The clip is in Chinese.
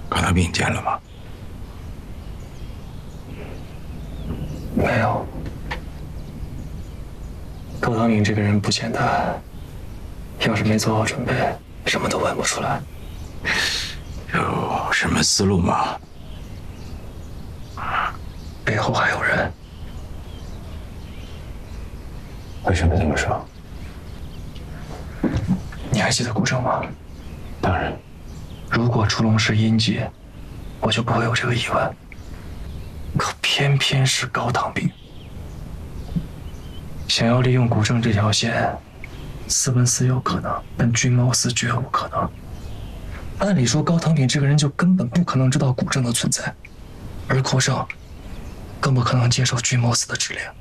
高堂炳见了吗？ 没有。高堂炳这个人不简单，要是没做好准备，什么都问不出来。 有什么思路吗？ 背后还有人。 为什么这么说？ 你还记得古正吗？ 当然。 如果出龙是阴疾，我就不会有这个疑问。可偏偏是高堂炳，想要利用古正这条线，斯文斯有可能，但君猫司绝无可能。按理说，高堂炳这个人就根本不可能知道古正的存在，而古正更不可能接受君猫司的指令。